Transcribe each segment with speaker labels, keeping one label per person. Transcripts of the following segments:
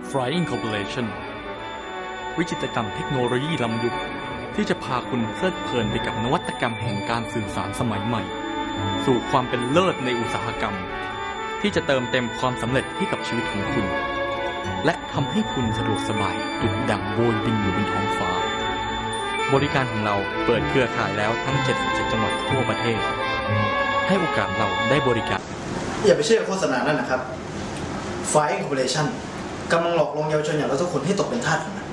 Speaker 1: Flying Corporation วิจิตรกรรมเทคโนโลยีล้ำยุคที่จะพาคุณเพลิดเพลินไปกับนวัตกรรมแห่งการสื่อสารสมัยใหม่สู่ความเป็นเลิศในอุตสาหกรรมที่จะเติมเต็มความสำเร็จให้กับชีวิตของคุณและทำให้คุณสะดวกสบายดุจดั่งโบยบินอยู่บนท้องฟ้าบริการของเราเปิดเครือข่ายแล้วทั้ง77จังหวัดทั่วประเทศให้โอกาสเราได้บริการ
Speaker 2: อย่าไปเชื่อโฆษณานั่นนะครับ Flying Corporation กำลังหลอกลวงเยาวชนอย่างเราทุกคนให้ตกเป็นทาสของมัน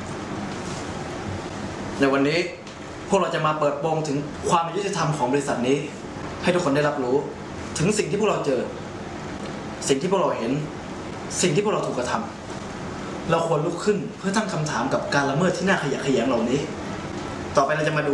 Speaker 2: ในวันนี้พวกเราจะมาเปิดโปงถึงความยุติธรรมของบริษัทนี้ให้ทุกคนได้รับรู้ถึงสิ่งที่พวกเราเจอสิ่งที่พวกเราเห็นสิ่งที่พวกเราถูกกระทำเราควรลุกขึ้นเพื่อตั้งคำถามกับการละเมิดที่น่าขยะแขยงเหล่านี้ต่อไปเราจะมาดู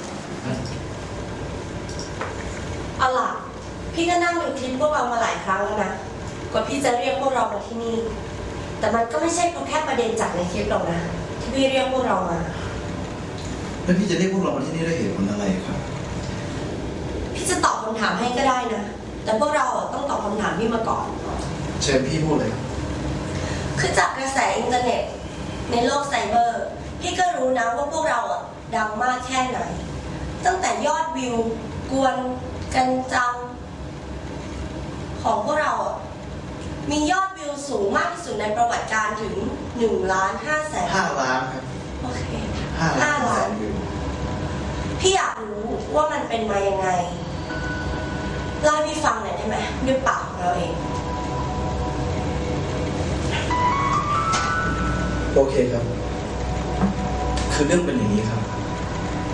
Speaker 3: เอาล่ะพี่ก็นั่งดูคลิปพวกเรามาหลายครั้งแล้วนะกว่าพี่จะเรียกพวกเรามาที่นี่แต่มันก็ไม่ใช่เพราะแค่ประเด็นจากในคลิปหรอกนะที่พี่เรียกพวกเรามา
Speaker 2: แล้วพี่จะเรียกพวกเรามาที่นี่ด้วยเหตุผลอะไรครับ
Speaker 3: พี่จะตอบคำถามให้ก็ได้นะแต่พวกเราต้องตอบคำถามพี่มาก่อน
Speaker 2: เชิญพี่พูดเลย
Speaker 3: คือจากกระแสอินเทอร์เน็ตในโลกไซเบอร์พี่ก็รู้นะว่าพวกเราดังมากแค่ไหนตั้งแต่ยอดวิวกวนกันจังของพวกเรามียอดวิวสูงมากที่สุดในประวัติการถึง1.5 ล้าน
Speaker 2: 5 ล้านครับ
Speaker 3: โอเค
Speaker 2: 5 ล้านวิว
Speaker 3: พี่อยากรู้ว่ามันเป็นมายังไงเล่าให้พี่ฟังหน่อยได้ไหมด้วยปากของเราเอง
Speaker 2: โอเคครับคือเรื่องเป็นอย่างนี้ครับ